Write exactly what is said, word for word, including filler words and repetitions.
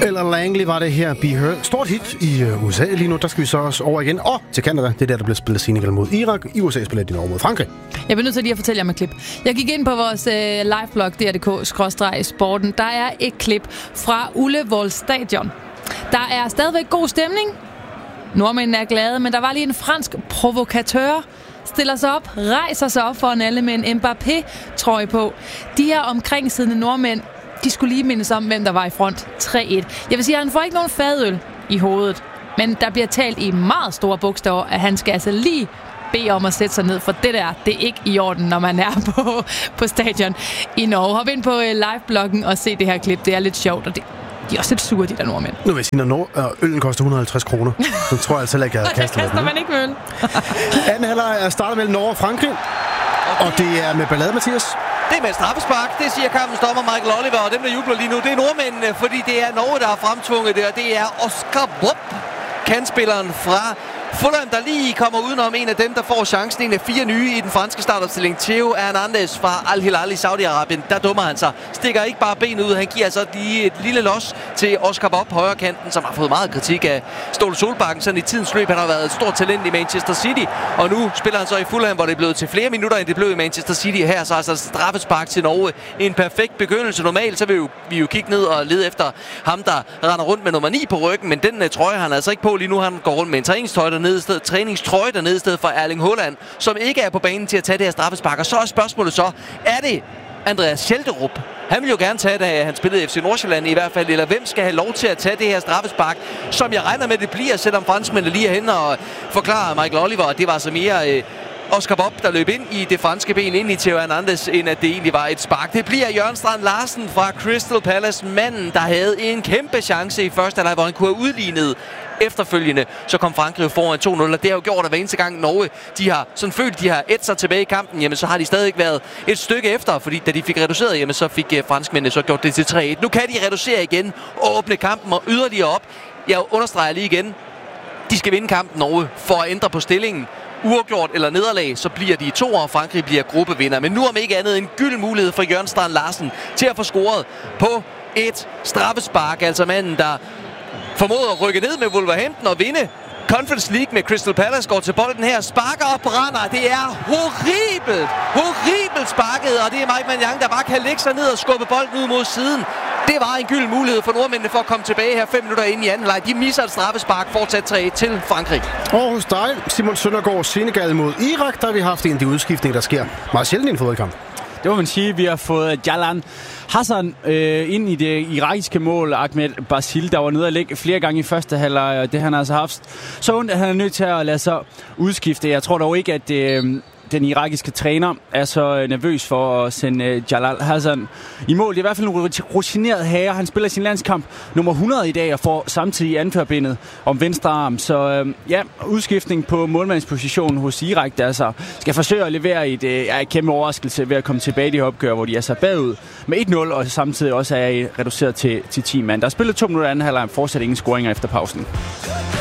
Eller Langley var det her. Be Heard. Stort hit i U S A lige nu. Der skal vi så også over igen. Og til Canada. Det er der, der bliver spillet Senegal mod Irak. I U S A spiller de over mod Frankrig. Jeg bliver nødt til lige at fortælle jer med et klip. Jeg gik ind på vores øh, liveblog, D R punktum D K skråstreg sporten. Der er et klip fra Ullevål Stadion. Der er stadigvæk god stemning. Nordmændene er glade, men der var lige en fransk provokatør, stiller sig op, rejser sig op foran alle med en Mbappé-trøje på. De her omkringsiddende nordmænd, de skulle lige mindes om, hvem der var i front. tre et. Jeg vil sige, at han får ikke nogen fadøl i hovedet, men der bliver talt i meget store bogstaver, at han skal altså lige bede om at sætte sig ned, for det der, det er ikke i orden, når man er på, på stadion i Norge. Hop ind på uh, livebloggen og se det her klip. Det er lidt sjovt, og det de er også lidt sure, de der nordmænd. Nu vil jeg sige, når øllen koster et hundrede og halvtreds kroner, så tror jeg altså ikke, jeg havde kastet med den. kaster man ikke med øl. Anden halvleg er startet mellem Norge og Frankrig, og det er med ballade, Mathias. Det er med straffespark, det siger kampens dommer Michael Oliver, og dem, der jubler lige nu, det er nordmændene, fordi det er Norge, der har fremtvunget det, og det er Oscar Bob, kandspilleren fra Fulham, der lige kommer udenom en af dem, der får chancen. En af fire nye i den franske startopstilling. Theo Hernandez fra Al Hilal i Saudi-Arabien. Der dummer han sig. Stikker ikke bare benet ud. Han giver altså lige et lille los til Oscar Bob, højre kanten, som har fået meget kritik af Ståle Solbakken. Sådan i tidens løb. Han har været et stort talent i Manchester City. Og nu spiller han så i Fulham, hvor det er blevet til flere minutter, end det blev i Manchester City. Her så altså straffespark til Norge. En perfekt begyndelse. Normalt så vil vi jo, vi jo kigge ned og lede efter ham, der render rundt med nummer ni på ryggen. Men den uh, trøje han altså ikke på lige nu. Han går rundt med en træningstrøje dernede i stedet, træningstrøje dernede i stedet for Erling Haaland, som ikke er på banen til at tage det her straffespark. Og så er spørgsmålet så, er det Andreas Schelderup? Han vil jo gerne tage det, at han spillede i F C Nordsjælland i hvert fald, eller hvem skal have lov til at tage det her straffespark, som jeg regner med, det bliver, selvom franskmændene lige er henne og forklarer Michael Oliver, at det var så mere øh, Oscar Bob, der løb ind i det franske ben, ind i Theo Hernandez, end at det egentlig var et spark. Det bliver Jørgen Strand Larsen fra Crystal Palace, manden, der havde en kæmpe chance i første halvleg, hvor han kunne have udlignet. Efterfølgende så kom Frankrig foran to nul, og det har jo gjort, at hver eneste gang Norge, de har sådan følt, de har ædt sig tilbage i kampen, jamen så har de stadig været et stykke efter, fordi da de fik reduceret, jamen så fik uh, franskmændene så gjort det til tre et. Nu kan de reducere igen og åbne kampen og yderligere op. Jeg understreger lige igen, de skal vinde kampen Norge for at ændre på stillingen. Uafgjort eller nederlag, så bliver de to, og Frankrig bliver gruppevinder. Men nu om ikke andet en gyld mulighed for Jørgen Strand Larsen til at få scoret på et straffespark, altså manden, der formåede at rykke ned med Wolverhampton og vinde Conference League med Crystal Palace, går til bolden her, sparker og brænder. Det er horribelt, horribelt sparket, og det er Mike Maignan, der bare kan lægge sig ned og skubbe bolden ud mod siden. Det var en gyld mulighed for nordmændene for at komme tilbage her fem minutter ind i anden halvleg. De misser et straffespark, fortsat tre et til Frankrig. Og hos dig, Simon Søndergaard, Senegal mod Irak, der har vi haft en af de udskiftninger, der sker meget sjældent i en fodboldkamp. Det må man sige. Vi har fået Jalan Hassan øh, ind i det irakiske mål. Ahmed Basil, der var nede at lægge flere gange i første halvleg, og det han altså haft så ondt, at han er nødt til at lade sig udskifte. Jeg tror dog ikke, at øh, den irakiske træner er så nervøs for at sende øh, Jalal Hassan i mål. Det er i hvert fald en rutineret herre. Han spiller sin landskamp nummer hundrede i dag og får samtidig anførbindet om venstre arm. Så øh, ja, udskiftning på målmandspositionen hos Irak, der altså skal forsøge at levere et, øh, et kæmpe overraskelse ved at komme tilbage i de opgør, hvor de er så bagud med et nul, og samtidig også er reduceret til, til ti mand. Der er spillet to minutter anden halvleg, fortsat ingen scoringer efter pausen.